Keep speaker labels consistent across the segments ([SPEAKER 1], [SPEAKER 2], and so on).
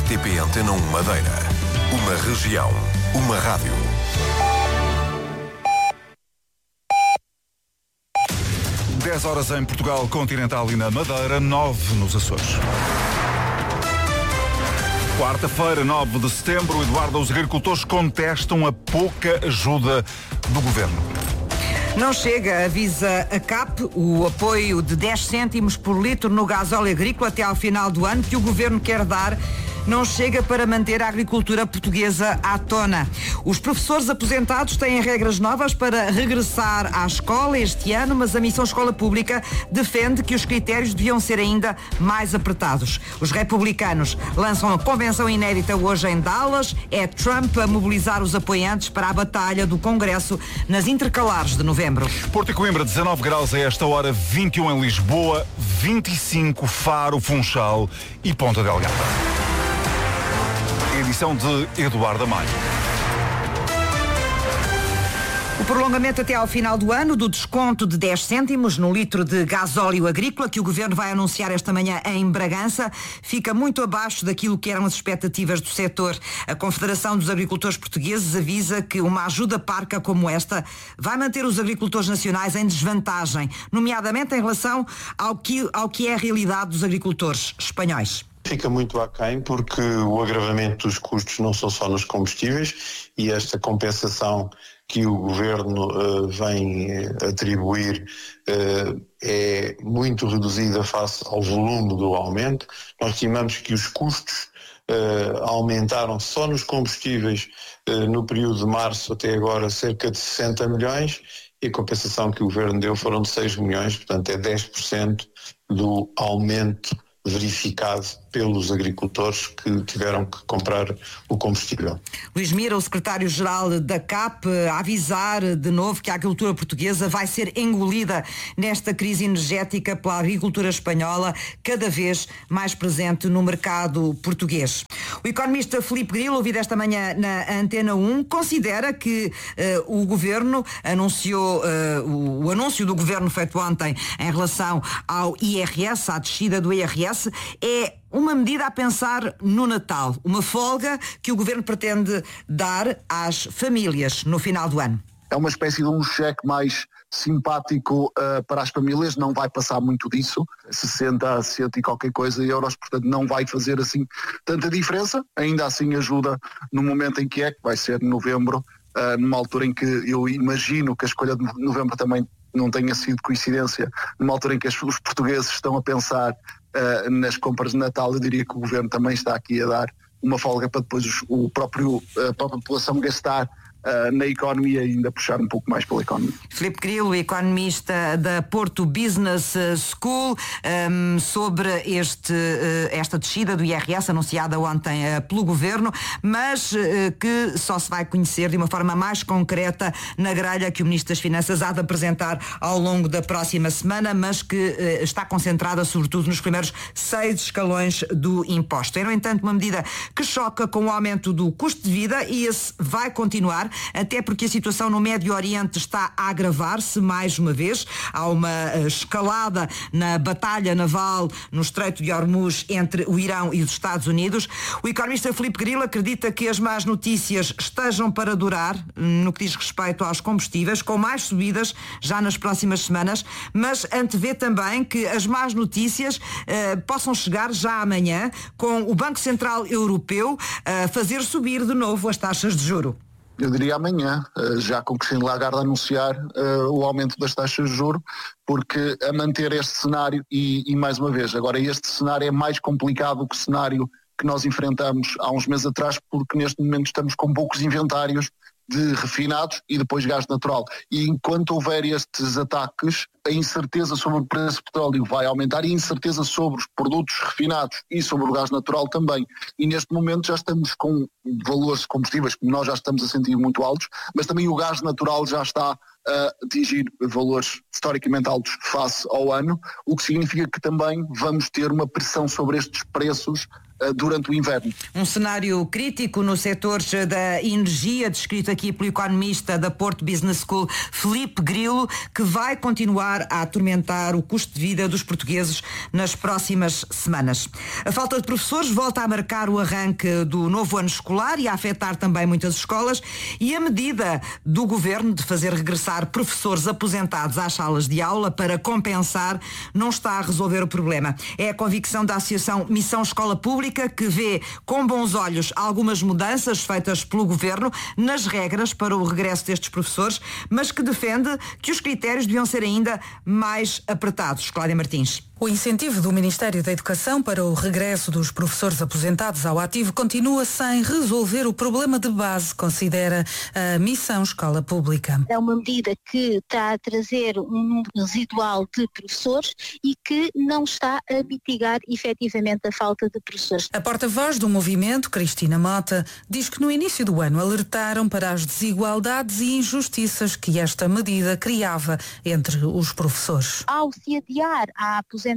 [SPEAKER 1] RTP Antena 1 Madeira. Uma região, uma rádio.
[SPEAKER 2] Dez horas em Portugal Continental e na Madeira, 9 nos Açores. Quarta-feira, 9 de setembro, Eduardo, os agricultores contestam a pouca ajuda do governo.
[SPEAKER 3] Não chega, avisa a CAP, o apoio de 10 cêntimos por litro no gasóleo agrícola até ao final do ano que o governo quer dar. Não chega para manter a agricultura portuguesa à tona. Os professores aposentados têm regras novas para regressar à escola este ano, mas a Missão Escola Pública defende que os critérios deviam ser ainda mais apertados. Os republicanos lançam a convenção inédita hoje em Dallas. É Trump a mobilizar os apoiantes para a batalha do Congresso nas intercalares de novembro.
[SPEAKER 2] Porto e Coimbra, 19 graus a esta hora, 21 em Lisboa, 25 Faro, Funchal e Ponta Delgada. Edição de Eduardo Amaya.
[SPEAKER 3] O prolongamento até ao final do ano do desconto de 10 cêntimos no litro de gasóleo agrícola que o Governo vai anunciar esta manhã em Bragança fica muito abaixo daquilo que eram as expectativas do setor. A Confederação dos Agricultores Portugueses avisa que uma ajuda parca como esta vai manter os agricultores nacionais em desvantagem, nomeadamente em relação ao que é a realidade dos agricultores espanhóis.
[SPEAKER 4] Fica muito aquém porque o agravamento dos custos não são só nos combustíveis e esta compensação que o Governo vem atribuir é muito reduzida face ao volume do aumento. Nós estimamos que os custos aumentaram só nos combustíveis no período de março até agora cerca de 60 milhões e a compensação que o Governo deu foram de 6 milhões, portanto é 10% do aumento verificado pelos agricultores que tiveram que comprar o combustível.
[SPEAKER 3] Luís Mira, o secretário-geral da CAP, a avisar de novo que a agricultura portuguesa vai ser engolida nesta crise energética pela agricultura espanhola, cada vez mais presente no mercado português. O economista Filipe Grilo, ouvido esta manhã na Antena 1, considera que o Governo anunciou, o anúncio do Governo feito ontem em relação ao IRS, à descida do IRS, é uma medida a pensar no Natal, uma folga que o Governo pretende dar às famílias no final do ano.
[SPEAKER 5] É uma espécie de um cheque mais simpático para as famílias, não vai passar muito disso, 60 a 100 e qualquer coisa euros, portanto não vai fazer assim tanta diferença, ainda assim ajuda no momento em que vai ser novembro, numa altura em que eu imagino que a escolha de novembro também não tenha sido coincidência, numa altura em que os portugueses estão a pensar nas compras de Natal. Eu diria que o Governo também está aqui a dar uma folga para depois a própria população gastar na economia e ainda puxar um pouco mais pela economia.
[SPEAKER 3] Filipe Grilo, economista da Porto Business School, sobre esta descida do IRS anunciada ontem pelo Governo, mas que só se vai conhecer de uma forma mais concreta na grelha que o Ministro das Finanças há de apresentar ao longo da próxima semana, mas que está concentrada sobretudo nos primeiros 6 escalões do imposto. É, no entanto, uma medida que choca com o aumento do custo de vida e esse vai continuar, até porque a situação no Médio Oriente está a agravar-se mais uma vez. Há uma escalada na batalha naval no Estreito de Hormuz entre o Irão e os Estados Unidos. O economista Filipe Grilo acredita que as más notícias estejam para durar no que diz respeito aos combustíveis, com mais subidas já nas próximas semanas, mas antevê também que as más notícias possam chegar já amanhã, com o Banco Central Europeu a fazer subir de novo as taxas de juro.
[SPEAKER 5] Eu diria amanhã, já com Christine Lagarde anunciar o aumento das taxas de juros, porque a manter este cenário, e mais uma vez, agora este cenário é mais complicado que o cenário que nós enfrentamos há uns meses atrás, porque neste momento estamos com poucos inventários de refinados e depois gás natural. E enquanto houver estes ataques, a incerteza sobre o preço do petróleo vai aumentar e a incerteza sobre os produtos refinados e sobre o gás natural também. E neste momento já estamos com valores de combustíveis que nós já estamos a sentir muito altos, mas também o gás natural já está a atingir valores historicamente altos face ao ano, o que significa que também vamos ter uma pressão sobre estes preços durante o inverno.
[SPEAKER 3] Um cenário crítico no setor da energia, descrito aqui pelo economista da Porto Business School, Filipe Grilo, que vai continuar a atormentar o custo de vida dos portugueses nas próximas semanas. A falta de professores volta a marcar o arranque do novo ano escolar e a afetar também muitas escolas, e a medida do governo de fazer regressar professores aposentados às salas de aula para compensar não está a resolver o problema. É a convicção da Associação Missão Escola Pública, que vê com bons olhos algumas mudanças feitas pelo governo nas regras para o regresso destes professores, mas que defende que os critérios deviam ser ainda mais apertados. Cláudia Martins.
[SPEAKER 6] O incentivo do Ministério da Educação para o regresso dos professores aposentados ao ativo continua sem resolver o problema de base, considera a Missão Escola Pública.
[SPEAKER 7] É uma medida que está a trazer um número residual de professores e que não está a mitigar efetivamente a falta de professores.
[SPEAKER 6] A porta-voz do movimento, Cristina Mota, diz que no início do ano alertaram para as desigualdades e injustiças que esta medida criava entre os professores.
[SPEAKER 7] Ao se adiar a aposentação,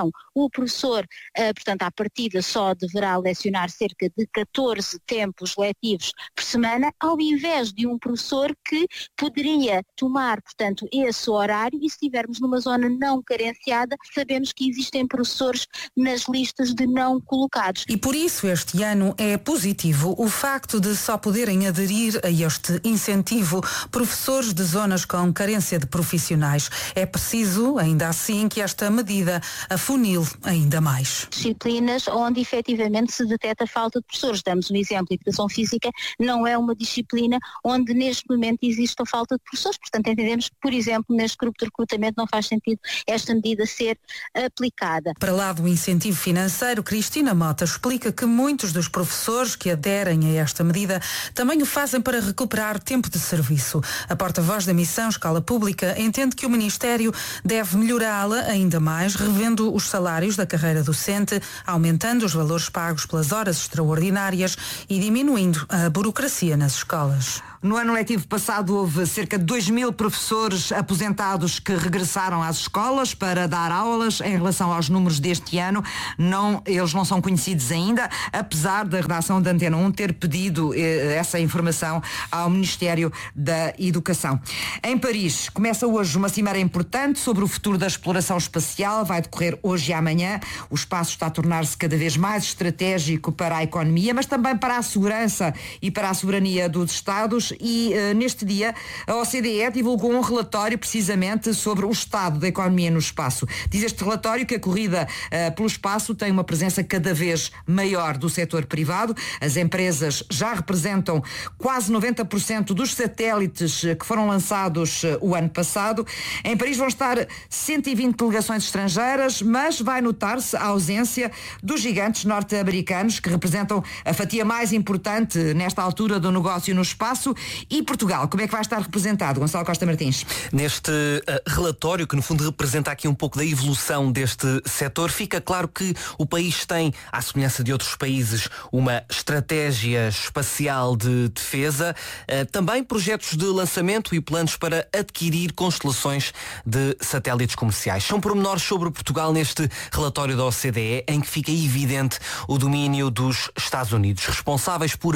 [SPEAKER 7] o professor, portanto, à partida só deverá lecionar cerca de 14 tempos letivos por semana, ao invés de um professor que poderia tomar, portanto, esse horário, e se estivermos numa zona não carenciada, sabemos que existem professores nas listas de não colocados.
[SPEAKER 6] E por isso este ano é positivo o facto de só poderem aderir a este incentivo professores de zonas com carência de profissionais. É preciso, ainda assim, que esta medida afunile ainda mais.
[SPEAKER 7] Disciplinas onde efetivamente se detecta falta de professores. Damos um exemplo, a Educação Física não é uma disciplina onde neste momento existe a falta de professores, portanto entendemos que, por exemplo, neste grupo de recrutamento não faz sentido esta medida ser aplicada.
[SPEAKER 6] Para lá do incentivo financeiro, Cristina Mota explica que muitos dos professores que aderem a esta medida também o fazem para recuperar tempo de serviço. A porta-voz da Missão Escola Pública entende que o Ministério deve melhorá-la ainda mais, revendo os salários da carreira docente, aumentando os valores pagos pelas horas extraordinárias e diminuindo a burocracia nas escolas.
[SPEAKER 3] No ano letivo passado houve cerca de 2.000 professores aposentados que regressaram às escolas para dar aulas. Em relação aos números deste ano, eles não são conhecidos ainda, apesar da redação da Antena 1 ter pedido essa informação ao Ministério da Educação. Em Paris, começa hoje uma cimeira importante sobre o futuro da exploração espacial. Vai decorrer hoje e amanhã. O espaço está a tornar-se cada vez mais estratégico para a economia, mas também para a segurança e para a soberania dos Estados. E neste dia a OCDE divulgou um relatório precisamente sobre o estado da economia no espaço. Diz este relatório que a corrida pelo espaço tem uma presença cada vez maior do setor privado. As empresas já representam quase 90% dos satélites que foram lançados o ano passado. Em Paris vão estar 120 delegações estrangeiras, mas vai notar-se a ausência dos gigantes norte-americanos, que representam a fatia mais importante nesta altura do negócio no espaço. E Portugal, como é que vai estar representado? Gonçalo Costa Martins.
[SPEAKER 8] Neste relatório, que no fundo representa aqui um pouco da evolução deste setor, fica claro que o país tem, à semelhança de outros países, uma estratégia espacial de defesa, também projetos de lançamento e planos para adquirir constelações de satélites comerciais. São pormenores sobre Portugal neste relatório da OCDE, em que fica evidente o domínio dos Estados Unidos, responsáveis por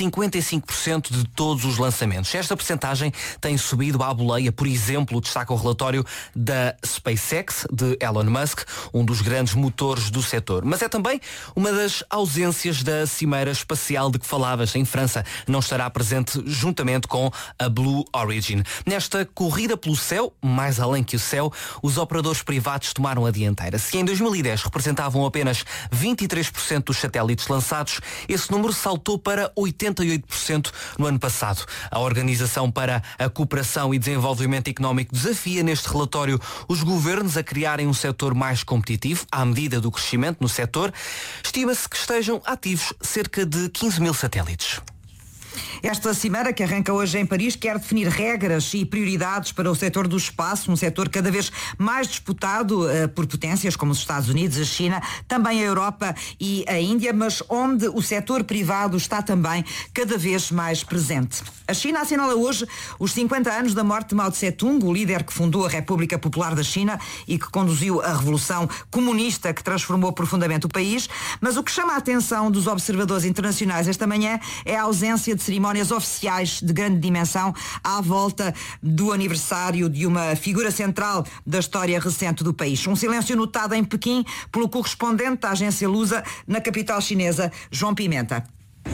[SPEAKER 8] 55% de todos os lançamentos. Esta percentagem tem subido à boleia, por exemplo, destaca o relatório da SpaceX, de Elon Musk, um dos grandes motores do setor. Mas é também uma das ausências da Cimeira Espacial de que falavas. Em França não estará presente juntamente com a Blue Origin. Nesta corrida pelo céu, mais além que o céu, os operadores privados tomaram a dianteira. Se em 2010 representavam apenas 23% dos satélites lançados, esse número saltou para 88% no ano passado. A Organização para a Cooperação e Desenvolvimento Económico desafia neste relatório os governos a criarem um setor mais competitivo à medida do crescimento no setor. Estima-se que estejam ativos cerca de 15 mil satélites.
[SPEAKER 3] Esta cimeira, que arranca hoje em Paris, quer definir regras e prioridades para o setor do espaço, um setor cada vez mais disputado por potências como os Estados Unidos, a China, também a Europa e a Índia, mas onde o setor privado está também cada vez mais presente. A China assinala hoje os 50 anos da morte de Mao Tse-tung, o líder que fundou a República Popular da China e que conduziu a revolução comunista que transformou profundamente o país, mas o que chama a atenção dos observadores internacionais esta manhã é a ausência de cerimónias oficiais de grande dimensão à volta do aniversário de uma figura central da história recente do país. Um silêncio notado em Pequim pelo correspondente da agência Lusa na capital chinesa, João Pimenta.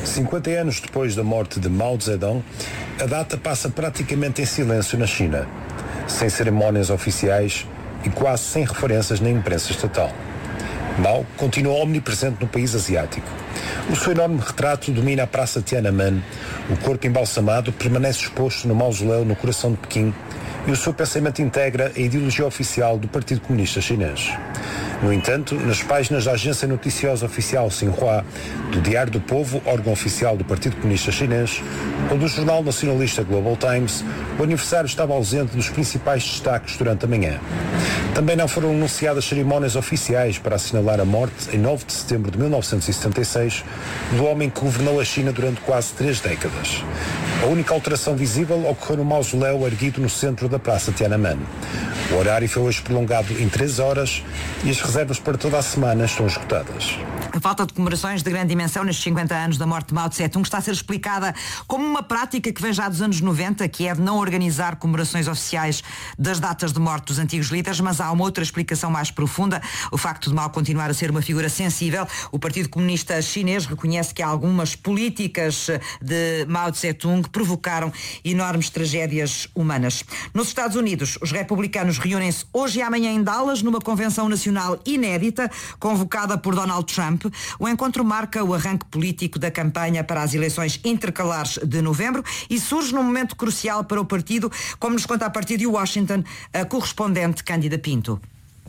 [SPEAKER 9] 50 anos depois da morte de Mao Zedong, a data passa praticamente em silêncio na China, sem cerimónias oficiais e quase sem referências na imprensa estatal. Mao continua omnipresente no país asiático. O seu enorme retrato domina a Praça Tiananmen, o corpo embalsamado permanece exposto no mausoléu no coração de Pequim e o seu pensamento integra a ideologia oficial do Partido Comunista Chinês. No entanto, nas páginas da agência noticiosa oficial Xinhua, do Diário do Povo, órgão oficial do Partido Comunista Chinês, ou do jornal nacionalista Global Times, o aniversário estava ausente dos principais destaques durante a manhã. Também não foram anunciadas cerimónias oficiais para assinalar a morte, em 9 de setembro de 1976, do homem que governou a China durante quase 3 décadas. A única alteração visível ocorreu no mausoléu erguido no centro da Praça Tiananmen. O horário foi hoje prolongado em 3 horas e as reservas para toda a semana estão esgotadas.
[SPEAKER 3] A falta de comemorações de grande dimensão nestes 50 anos da morte de Mao Tse-tung está a ser explicada como uma prática que vem já dos anos 90, que é de não organizar comemorações oficiais das datas de morte dos antigos líderes, mas há uma outra explicação mais profunda, o facto de Mao continuar a ser uma figura sensível. O Partido Comunista Chinês reconhece que algumas políticas de Mao Tse-tung provocaram enormes tragédias humanas. Nos Estados Unidos, os republicanos reúnem-se hoje e amanhã em Dallas numa convenção nacional inédita, convocada por Donald Trump. O encontro marca o arranque político da campanha para as eleições intercalares de novembro e surge num momento crucial para o partido, como nos conta a partir de Washington a correspondente Cândida Pinto.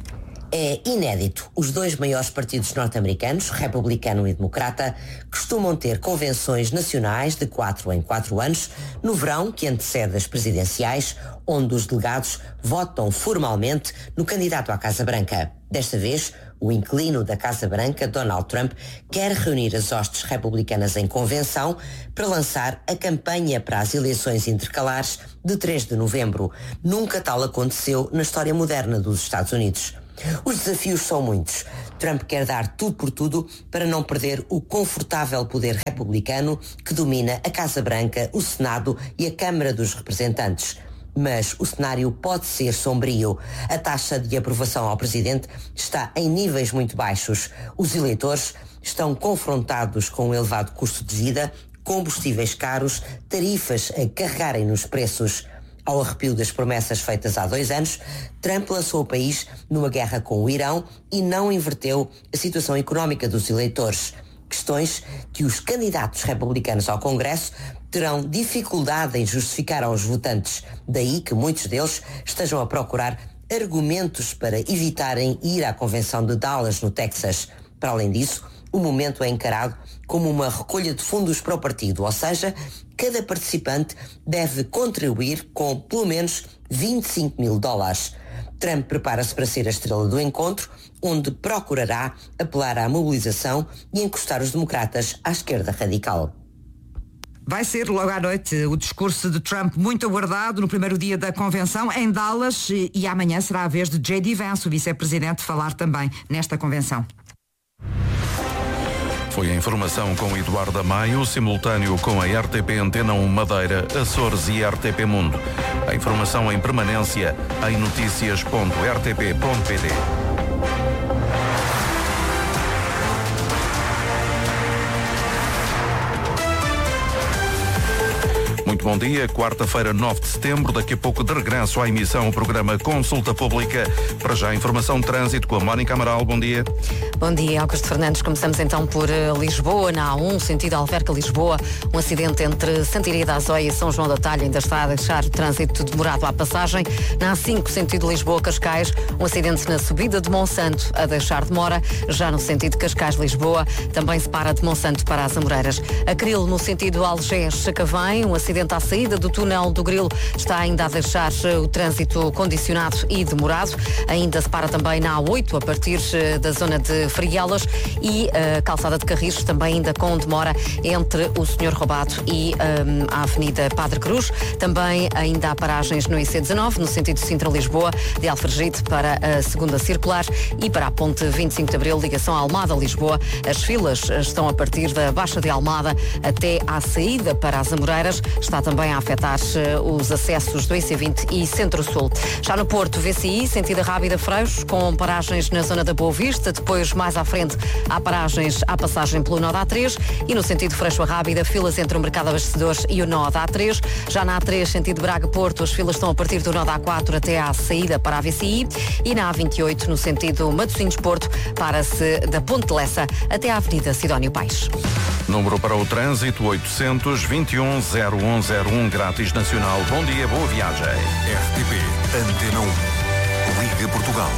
[SPEAKER 10] É inédito. Os dois maiores partidos norte-americanos, republicano e democrata, costumam ter convenções nacionais de 4 em 4 anos, no verão que antecede as presidenciais, onde os delegados votam formalmente no candidato à Casa Branca. Desta vez, o inquilino da Casa Branca, Donald Trump, quer reunir as hostes republicanas em convenção para lançar a campanha para as eleições intercalares de 3 de novembro. Nunca tal aconteceu na história moderna dos Estados Unidos. Os desafios são muitos. Trump quer dar tudo por tudo para não perder o confortável poder republicano que domina a Casa Branca, o Senado e a Câmara dos Representantes. Mas o cenário pode ser sombrio. A taxa de aprovação ao presidente está em níveis muito baixos. Os eleitores estão confrontados com um elevado custo de vida, combustíveis caros, tarifas a carregarem nos preços. Ao arrepio das promessas feitas há 2 anos, Trump lançou o país numa guerra com o Irão e não inverteu a situação económica dos eleitores. Questões que os candidatos republicanos ao Congresso terão dificuldade em justificar aos votantes. Daí que muitos deles estejam a procurar argumentos para evitarem ir à convenção de Dallas, no Texas. Para além disso, o momento é encarado como uma recolha de fundos para o partido, ou seja, cada participante deve contribuir com pelo menos $25.000. Trump prepara-se para ser a estrela do encontro, onde procurará apelar à mobilização e encostar os democratas à esquerda radical.
[SPEAKER 3] Vai ser logo à noite o discurso de Trump muito aguardado no primeiro dia da convenção em Dallas e amanhã será a vez de J.D. Vance, o vice-presidente, falar também nesta convenção.
[SPEAKER 1] Foi a informação com Eduardo Amaio, simultâneo com a RTP Antena 1 Madeira, Açores e RTP Mundo. A informação em permanência em noticias.rtp.pt. muito bom dia. Quarta-feira, 9 de setembro. Daqui a pouco de regresso à emissão o programa Consulta Pública. Para já, informação de trânsito com a Mónica Amaral. Bom dia.
[SPEAKER 11] Bom dia, Augusto Fernandes. Começamos então por Lisboa, na A1, sentido Alverca-Lisboa. Um acidente entre Santiria da Azóia e São João da Talha ainda está a deixar o trânsito demorado à passagem. Na A5, sentido Lisboa-Cascais, um acidente na subida de Monsanto a deixar demora. Já no sentido Cascais-Lisboa, também se para de Monsanto para as Amoreiras. A Cril, no sentido Algés-Sacavém, um acidente à saída do túnel do Grilo está ainda a deixar o trânsito condicionado e demorado. Ainda se para também na A8, a partir da zona de Frielas, e a calçada de Carris, também ainda com demora entre o Senhor Roubado e a Avenida Padre Cruz. Também ainda há paragens no IC19, no sentido Sintra-Lisboa, de Alfragide para a segunda circular, e para a ponte 25 de Abril, ligação a Almada-Lisboa. As filas estão a partir da Baixa de Almada até à saída para as Amoreiras. Está também a afetar os acessos do IC20 e Centro-Sul. Já no Porto, VCI, sentido Rábida Freixos, com paragens na zona da Boa Vista. Depois, mais à frente, há paragens à passagem pelo nó da A3, e no sentido Freixo a Rábida, filas entre o Mercado Abastecedores e o nó da A3. Já na A3, sentido Braga-Porto, as filas estão a partir do nó da A4 até à saída para a VCI, e na A28, no sentido Matosinhos-Porto, para-se da Ponte de Lessa até à Avenida Sidónio Paes.
[SPEAKER 1] Número para o trânsito 821-0101, grátis nacional. Bom dia, boa viagem.
[SPEAKER 12] RTP Antena 1, Liga Portugal.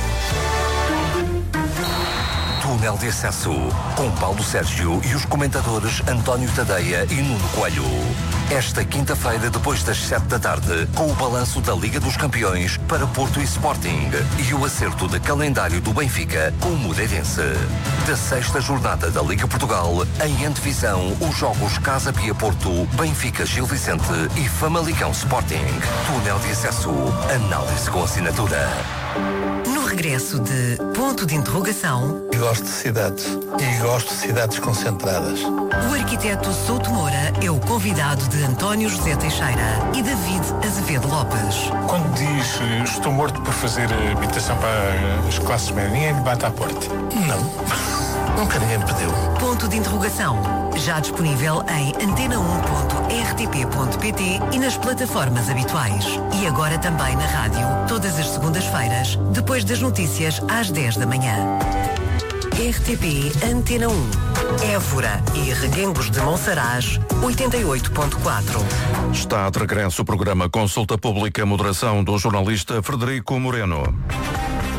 [SPEAKER 12] Túnel de acesso, com Paulo Sérgio e os comentadores António Tadeia e Nuno Coelho. Esta quinta-feira, depois das 7 da tarde, com o balanço da Liga dos Campeões para Porto e Sporting e o acerto de calendário do Benfica com o Moreirense. Da sexta jornada da Liga Portugal, em antevisão, os jogos Casa Pia Porto, Benfica Gil Vicente e Famalicão Sporting. Túnel de acesso, análise com assinatura.
[SPEAKER 13] No regresso de Ponto de Interrogação...
[SPEAKER 14] Eu gosto de cidades e gosto de cidades concentradas.
[SPEAKER 13] O arquiteto Souto Moura é o convidado de António José Teixeira e David Azevedo Lopes.
[SPEAKER 15] Quando diz estou morto por fazer habitação para as classes médias, ninguém lhe bate à porta?
[SPEAKER 14] Não. Nunca ninguém me pediu.
[SPEAKER 13] Ponto de Interrogação. Já disponível em antena1.rtp.pt e nas plataformas habituais. E agora também na rádio, todas as segundas-feiras, depois das notícias às 10 da manhã. RTP Antena 1. Évora e Reguengos de Monsaraz, 88.4.
[SPEAKER 1] Está de regresso o programa Consulta Pública, moderação do jornalista Frederico Moreno.